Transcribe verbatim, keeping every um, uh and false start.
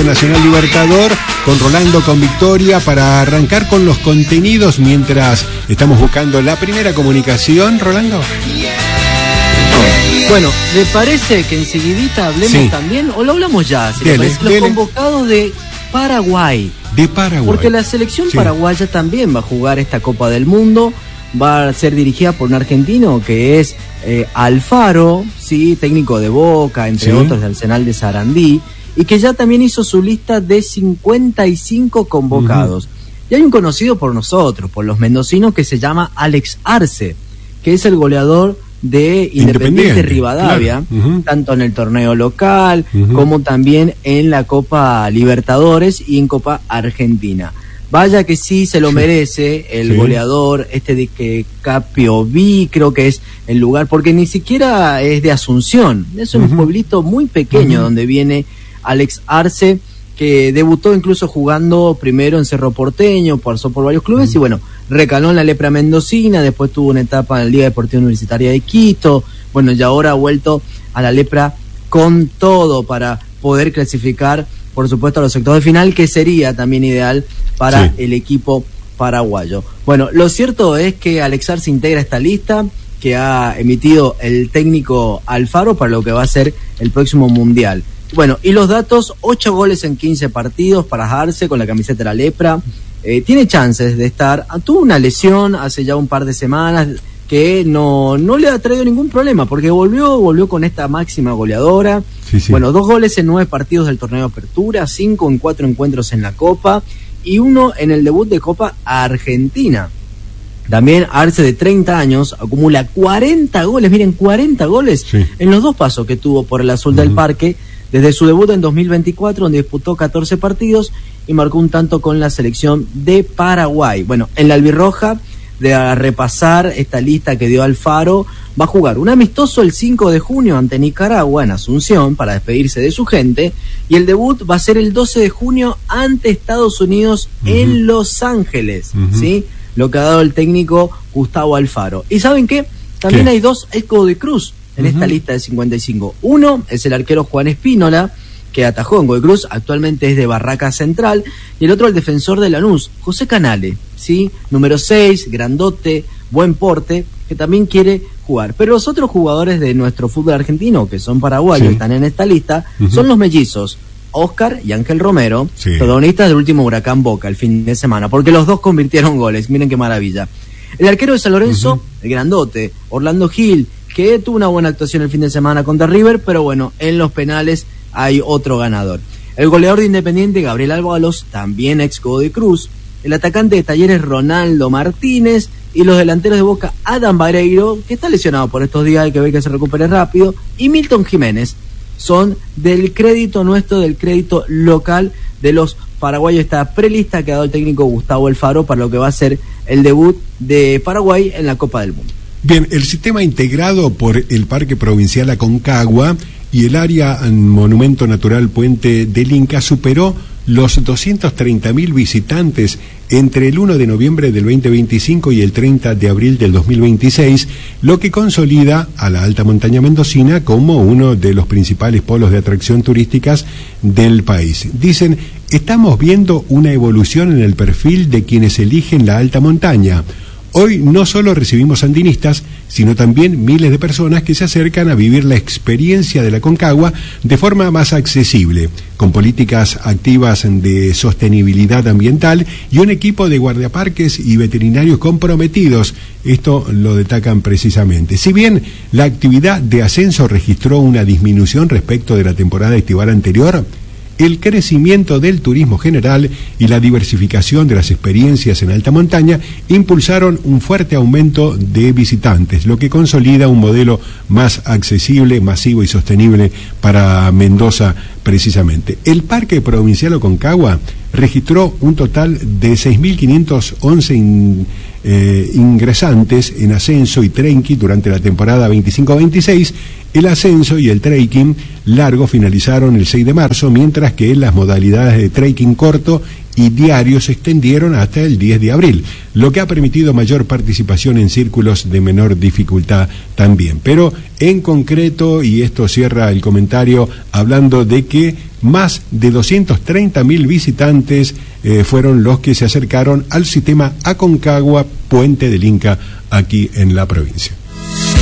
Nacional Libertador, con Rolando, con Victoria, para arrancar con los contenidos mientras estamos buscando la primera comunicación. Rolando. Bueno, ¿le parece que enseguidita hablemos sí. también? ¿O lo hablamos ya? Si dele, le parece, los convocados de Paraguay. De Paraguay. Porque la selección sí. paraguaya también va a jugar esta Copa del Mundo. Va a ser dirigida por un argentino que es eh, Alfaro, sí, técnico de Boca, entre sí. otros de Arsenal de Sarandí, y que ya también hizo su lista de cincuenta y cinco convocados. Uh-huh. Y hay un conocido por nosotros, por los mendocinos, que se llama Alex Arce, que es el goleador de Independiente, Independiente Rivadavia, claro. uh-huh. tanto en el torneo local uh-huh. como también en la Copa Libertadores y en Copa Argentina. Vaya que sí se lo sí. merece el sí. goleador, este de que Capioví, creo que es el lugar, porque ni siquiera es de Asunción, es un uh-huh. pueblito muy pequeño uh-huh. donde viene Alex Arce, que debutó incluso jugando primero en Cerro Porteño, pasó por varios clubes uh-huh. y bueno, recaló en la Lepra Mendocina, después tuvo una etapa en la Liga Deportiva Universitaria de Quito, bueno, y ahora ha vuelto a la Lepra con todo para poder clasificar, por supuesto, a los octavos de final, que sería también ideal para sí. el equipo paraguayo. Bueno, lo cierto es que Alex Arce integra esta lista que ha emitido el técnico Alfaro para lo que va a ser el próximo Mundial. Bueno, y los datos, ocho goles en quince partidos para Arce con la camiseta de la Lepra. Eh, tiene chances de estar, tuvo una lesión hace ya un par de semanas que no, no le ha traído ningún problema, porque volvió, volvió con esta máxima goleadora. Sí, sí. Bueno, dos goles en nueve partidos del torneo de apertura, cinco en cuatro encuentros en la Copa y uno en el debut de Copa Argentina. También Arce, de treinta años, acumula cuarenta goles, miren, cuarenta goles sí. en los dos pasos que tuvo por el azul uh-huh. del Parque, desde su debut en dos mil veinticuatro, donde disputó catorce partidos y marcó un tanto con la selección de Paraguay. Bueno, en la albirroja, de repasar esta lista que dio Alfaro, va a jugar un amistoso el cinco de junio ante Nicaragua en Asunción para despedirse de su gente, y el debut va a ser el doce de junio ante Estados Unidos uh-huh. en Los Ángeles, uh-huh. ¿sí? Lo que ha dado el técnico Gustavo Alfaro. ¿Y saben qué? También ¿Qué? hay dos ex de Cruz en uh-huh. esta lista de cincuenta y cinco. Uno es el arquero Juan Espínola, que atajó en Godoy Cruz, actualmente es de Barraca Central, y el otro el defensor de Lanús, José Canale, ¿sí? Número seis, grandote, buen porte, que también quiere jugar. Pero los otros jugadores de nuestro fútbol argentino, que son paraguayos, sí. están en esta lista, uh-huh. son los mellizos, Oscar y Ángel Romero, sí. protagonistas del último Huracán Boca el fin de semana, porque los dos convirtieron goles, miren qué maravilla. El arquero de San Lorenzo, uh-huh. el grandote, Orlando Gil, que tuvo una buena actuación el fin de semana contra River, pero bueno, en los penales hay otro ganador. El goleador de Independiente, Gabriel Ábalos, también ex Godoy Cruz. El atacante de Talleres, Ronaldo Martínez. Y los delanteros de Boca, Adam Vareiro, que está lesionado por estos días, hay que ver que se recupere rápido. Y Milton Jiménez. Son del crédito nuestro, del crédito local de los paraguayos. Esta prelista que ha dado el técnico Gustavo Alfaro para lo que va a ser el debut de Paraguay en la Copa del Mundo. Bien, el sistema integrado por el Parque Provincial Aconcagua y el área Monumento Natural Puente del Inca superó los doscientos treinta mil visitantes entre el uno de noviembre del veinte veinticinco y el treinta de abril del dos mil veintiséis, lo que consolida a la alta montaña mendocina como uno de los principales polos de atracción turísticas del país. Dicen, estamos viendo una evolución en el perfil de quienes eligen la alta montaña. Hoy no solo recibimos andinistas, sino también miles de personas que se acercan a vivir la experiencia de la Aconcagua de forma más accesible, con políticas activas de sostenibilidad ambiental y un equipo de guardaparques y veterinarios comprometidos. Esto lo destacan precisamente. Si bien la actividad de ascenso registró una disminución respecto de la temporada estival anterior, el crecimiento del turismo general y la diversificación de las experiencias en alta montaña impulsaron un fuerte aumento de visitantes, lo que consolida un modelo más accesible, masivo y sostenible para Mendoza precisamente. El Parque Provincial Aconcagua registró un total de seis mil quinientos once in, eh, ingresantes en ascenso y trekking durante la temporada veinticinco veintiséis. El ascenso y el trekking largo finalizaron el seis de marzo, mientras que las modalidades de trekking corto y diario se extendieron hasta el diez de abril, lo que ha permitido mayor participación en círculos de menor dificultad también. Pero en concreto, y esto cierra el comentario hablando de que más de doscientos treinta mil visitantes eh, fueron los que se acercaron al sistema Aconcagua Puente del Inca aquí en la provincia.